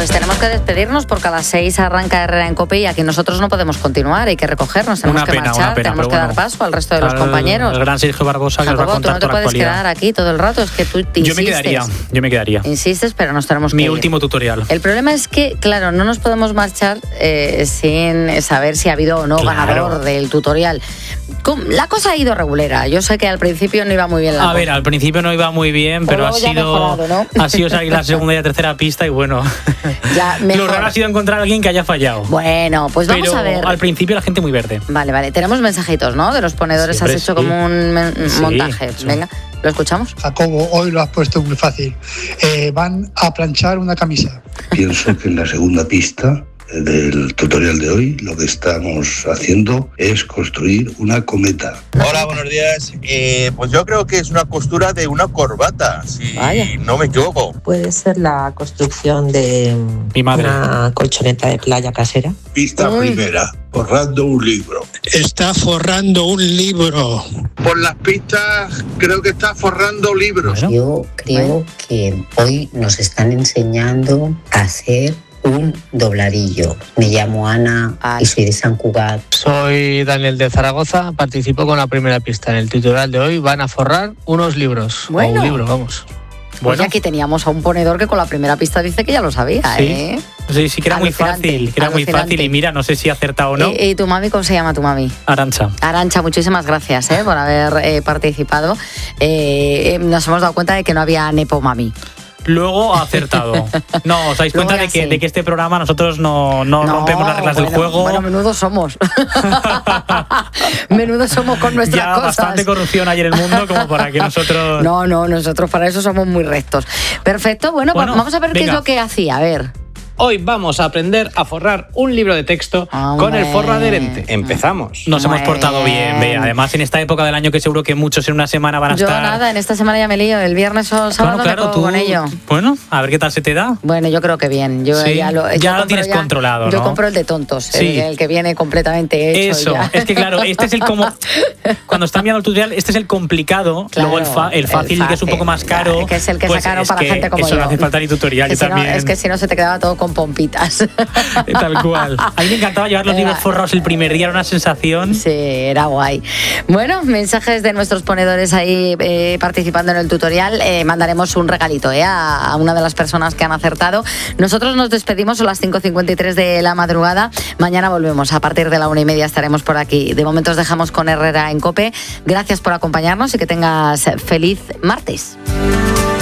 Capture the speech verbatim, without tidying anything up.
Pues tenemos que despedirnos porque a las seis arranca Herrera en COPE y aquí nosotros no podemos continuar, hay que recogernos, tenemos una que pena, marchar, una pena, tenemos que bueno, dar paso al resto de los al, compañeros. El gran Sergio Barbosa que Jacobo, nos va a contar tú no te toda la puedes actualidad. quedar aquí todo el rato, es que tú te Yo insistes. me quedaría, yo me quedaría. Insistes, pero nos tenemos que Mi ir. último tutorial. El problema es que, claro, no nos podemos marchar eh, sin saber si ha habido o no Claro. ganador del tutorial. La cosa ha ido regulera. Yo sé que al principio no iba muy bien la A cosa. ver, al principio no iba muy bien, pero ha luego ya ha sido, mejorado, ¿no? ha sido salir la segunda y la tercera pista y bueno, Ya, lo mejor. raro ha sido encontrar a alguien que haya fallado. Bueno, pues vamos pero a ver. al principio la gente muy verde. Vale, vale. Tenemos mensajitos, ¿no? De los ponedores. Siempre Has hecho sí. como un men- Sí, montaje. sí. Venga, ¿lo escuchamos? Jacobo, hoy lo has puesto muy fácil. Eh, van a planchar una camisa. Pienso que en la segunda pista del tutorial de hoy lo que estamos haciendo es construir una cometa. Hola, buenos días. Eh, pues yo creo que es una costura de una corbata, si Vaya. no me equivoco. Puede ser la construcción de Mi madre. una colchoneta de playa casera. Pista Uy. primera, forrando un libro. Está forrando un libro. Por las pistas creo que está forrando libros. Bueno, Yo creo que hoy nos están enseñando a hacer un dobladillo. Me llamo Ana Vale. y soy de San Cugat. Soy Daniel de Zaragoza, participo con la primera pista. En el tutorial de hoy van a forrar unos libros. Bueno. O un libro, vamos. Pues bueno. aquí teníamos a un ponedor que con la primera pista dice que ya lo sabía, Sí. ¿eh? Sí, sí que era muy Alucinante, fácil, que era muy alucinante. fácil y mira, no sé si ha acertado o no. ¿Y, y tu mami cómo se llama tu mami? Arancha. Arancha, muchísimas gracias ¿eh? por haber eh, participado. Eh, eh, nos hemos dado cuenta de que no había Nepo Mami. Luego ha acertado. No, os dais Luego cuenta ya de que, sí. de que este programa nosotros no, no, rompemos las reglas bueno, del juego. Bueno, menudo somos. Menudo somos con nuestras ya cosas. bastante corrupción hay en el mundo como para que nosotros... No, no, nosotros para eso somos muy rectos. Perfecto, bueno, Bueno, pues vamos a ver qué venga. es lo que hacía. A ver. Hoy vamos a aprender a forrar un libro de texto Hombre. con el forro adherente. Empezamos. Nos Muy hemos portado bien, bien. Bea. Además, en esta época del año que seguro que muchos en una semana van a Yo estar... nada, en esta semana ya me lío. El viernes o sábado Bueno, claro, me pongo tú... con ello. Bueno, a ver qué tal se te da. Bueno, yo creo que bien. Yo Sí, ya lo, ya yo lo compro tienes controlado, Yo ¿no? compro el de tontos, Sí. el, el que viene completamente hecho. Eso, ya. es que claro, este es el como... Cuando está enviando el tutorial, este es el complicado, Claro, luego el, fa- el, el fácil, que es un poco más fácil, caro. ya, que es el que pues sacaron es para que gente como eso yo. no hace falta ni tutorial, Que yo si no- también. es que si no se te quedaba todo con pompitas. Tal cual. A mí me encantaba llevar los Era- libros forrados el primer día, era una sensación. Sí, era guay. Bueno, mensajes de nuestros ponedores ahí eh, participando en el tutorial. Eh, mandaremos un regalito eh, a, a una de las personas que han acertado. Nosotros nos despedimos a las cinco cincuenta y tres de la madrugada. Mañana volvemos. A partir de la una y media estaremos por aquí. De momento os dejamos con Herrera en COPE. Gracias por acompañarnos y que tengas feliz martes.